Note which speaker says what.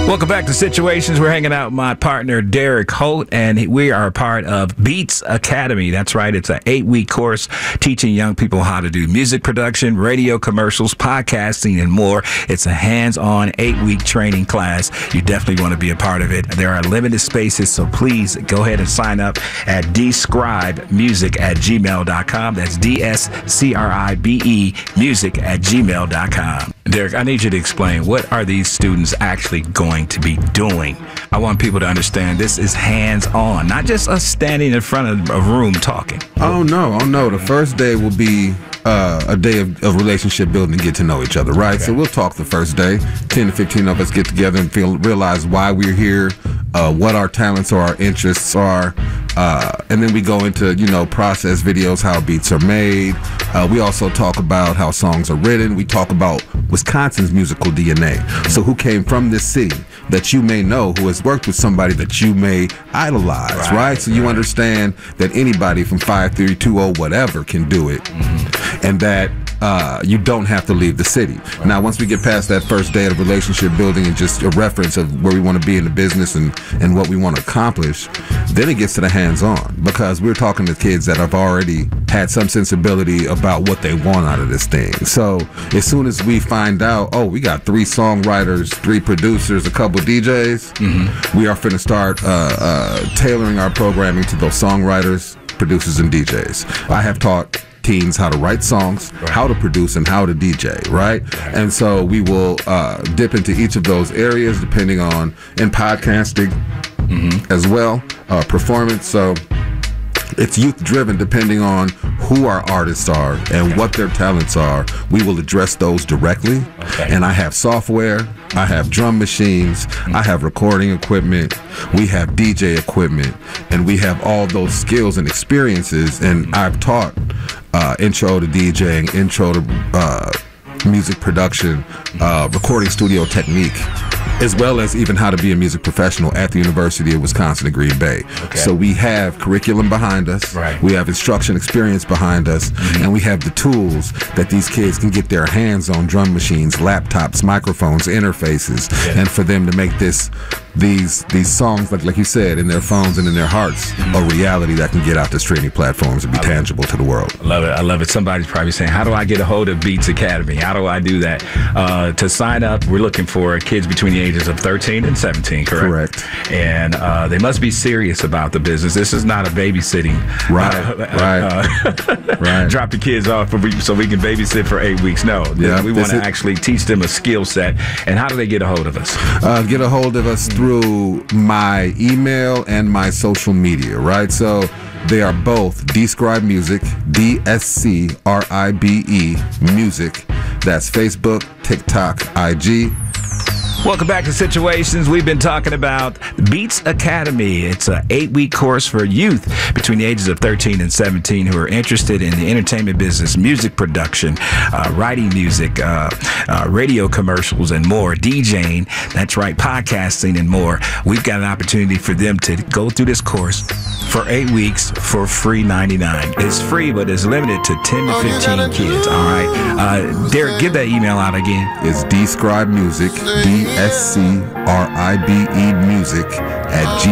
Speaker 1: Welcome back to Situations. We're hanging out with my partner, Derek Holt, and we are a part of Beats Academy. That's right. It's an 8-week course teaching young people how to do music production, radio commercials, podcasting, and more. It's a hands-on 8-week training class. You definitely want to be a part of it. There are limited spaces, so please go ahead and sign up at dscribemusic@gmail.com. That's DSCRIBE music@gmail.com. Derek, I need you to explain, what are these students actually going to be doing? I want people to understand this is hands-on, not just us standing in front of a room talking.
Speaker 2: Oh no. The first day will be a day of relationship building and get to know each other, right? Okay. So we'll talk the first day. 10 to 15 of us get together and realize why we're here, what our talents or our interests are, and then we go into, process videos, how beats are made. We also talk about how songs are written. We talk about Wisconsin's musical DNA. So who came from this city that you may know, who has worked with somebody that you may idolize, right? So you understand that anybody from 5320 whatever can do it, and that you don't have to leave the city. Now, once we get past that first day of relationship building and just a reference of where we want to be in the business and what we want to accomplish, then it gets to the hands-on, because we're talking to kids that have already had some sensibility about what they want out of this thing. So as soon as we find out, we got 3 songwriters, 3 producers, a couple DJs, we are finna start tailoring our programming to those songwriters, producers, and DJs. I have taught teens how to write songs, how to produce, and how to DJ, right? And so we will dip into each of those areas depending on, in podcasting as well, performance. So it's youth driven depending on who our artists are and what their talents are. We will address those directly. And I have software, I have drum machines, I have recording equipment, we have DJ equipment, and we have all those skills and experiences. And I've taught intro to DJing, intro to music production, recording studio technique, as well as even how to be a music professional at the University of Wisconsin at Green Bay. So we have curriculum behind us, we have instruction experience behind us, and we have the tools that these kids can get their hands on: drum machines, laptops, microphones, interfaces, and for them to make these songs, like you said, in their phones and in their hearts, a reality that can get out to streaming platforms and be tangible to the world.
Speaker 1: I love it. Somebody's probably saying, how do I get a hold of Beats Academy? How do I do that? To sign up, we're looking for kids between the ages of 13 and 17, correct?
Speaker 2: Correct.
Speaker 1: And they must be serious about the business. This is not a babysitting.
Speaker 2: Right.
Speaker 1: Drop the kids off so we can babysit for 8 weeks. No, we want to actually teach them a skill set. And how do they get a hold of us?
Speaker 2: Get a hold of us through my email and my social media, right? So they are both Dscribe Music, DSCRIBE Music. That's Facebook, TikTok, IG.
Speaker 1: Welcome back to Situations. We've been talking about Beats Academy. It's an 8-week course for youth between the ages of 13 and 17 who are interested in the entertainment business, music production, writing music, radio commercials, and more, DJing, that's right, podcasting, and more. We've got an opportunity for them to go through this course for 8 weeks for free $99. It's free, but it's limited to 10 to 15 kids, all right? Derek, give that email out again.
Speaker 2: It's Dscribe Music, DSCRIBE Music @